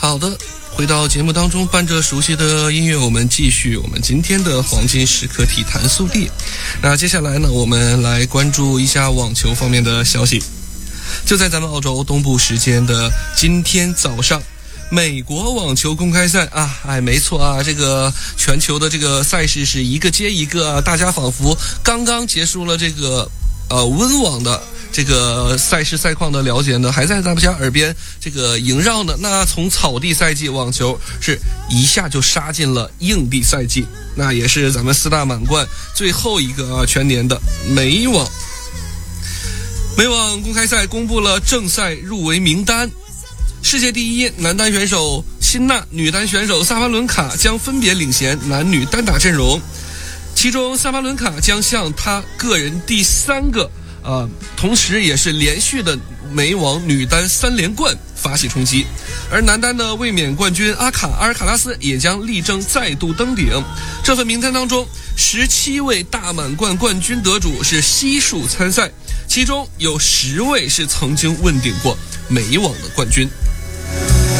好的，回到节目当中，伴着熟悉的音乐，我们继续我们今天的黄金时刻体坛速递。那接下来呢，我们来关注一下网球方面的消息。就在咱们澳洲东部时间的今天早上，美国网球公开赛没错啊，这个全球的这个赛事是一个接一个啊，大家仿佛刚刚结束了这个温网的这个赛事赛况的了解呢，还在大家耳边这个萦绕呢。那从草地赛季，网球是一下就杀进了硬地赛季，那也是咱们四大满贯最后一个全年的美网。美网公开赛公布了正赛入围名单，世界第一男单选手辛纳、女单选手萨巴伦卡将分别领衔男女单打阵容，其中萨巴伦卡将向她个人第3个同时也是连续的美网女单3连冠发起冲击，而男单的卫冕冠军阿尔卡拉斯也将力争再度登顶。这份名单当中，17位大满贯冠军得主是悉数参赛，其中有10位是曾经问鼎过美网的冠军。